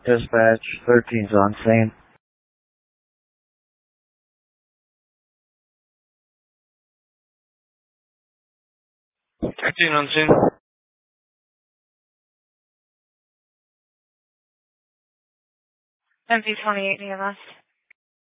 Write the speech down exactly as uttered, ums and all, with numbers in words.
Dispatch, thirteen's on scene. thirteen on scene. M V twenty-eight near us.